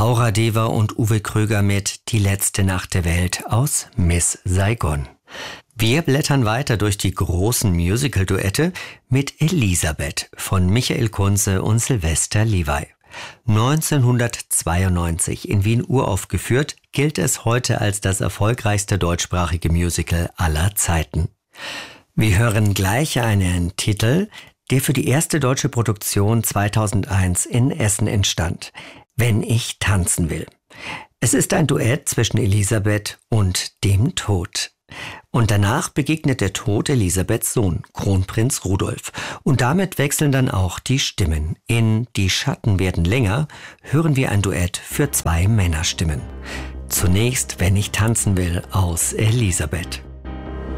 Laura Dever und Uwe Kröger mit Die letzte Nacht der Welt aus Miss Saigon. Wir blättern weiter durch die großen Musical-Duette mit Elisabeth von Michael Kunze und Sylvester Levi. 1992 in Wien uraufgeführt, gilt es heute als das erfolgreichste deutschsprachige Musical aller Zeiten. Wir hören gleich einen Titel, der für die erste deutsche Produktion 2001 in Essen entstand. Wenn ich tanzen will. Es ist ein Duett zwischen Elisabeth und dem Tod. Und danach begegnet der Tod Elisabeths Sohn, Kronprinz Rudolf. Und damit wechseln dann auch die Stimmen. In Die Schatten werden länger hören wir ein Duett für 2 Männerstimmen. Zunächst Wenn ich tanzen will aus Elisabeth.